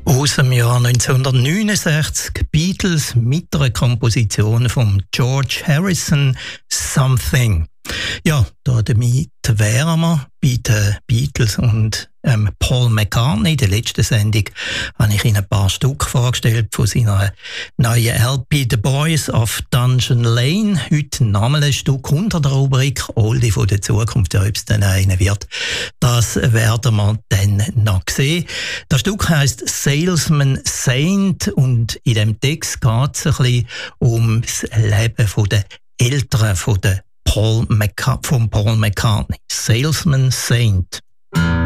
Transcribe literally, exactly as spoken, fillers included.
Aus dem Jahr neunzehnhundertneunundsechzig, Beatles mit einer Komposition von George Harrison, Something. Ja, da damit wären wir bei den Beatles und ähm, Paul McCartney. In der letzten Sendung habe ich Ihnen ein paar Stück vorgestellt von seiner neuen L P «The Boys of Dungeon Lane». Heute nochmal ein Stück unter der Rubrik «Oldie von der Zukunft». Ja, ob es dann einer wird, das werden wir dann noch sehen. Das Stück heisst «Salesman Saint» und in dem Text geht es ein bisschen um das Leben der Eltern von der Paul McCart- von Paul McCartney. Salesman Saint.